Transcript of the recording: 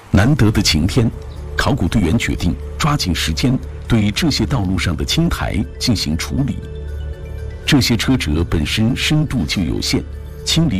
难得的晴天，考古队员决定抓紧时间对这些道路上的青苔进行处理。这些车辙本身深度就有限，清理